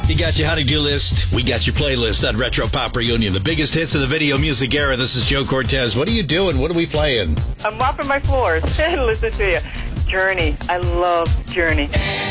You got your honey-do list. We got your playlist on Retro Pop Reunion. The biggest hits of the video music era. This is Joe Cortez. What are you doing? What are we playing? I'm mopping my floors. Listen to you. Journey. I love Journey.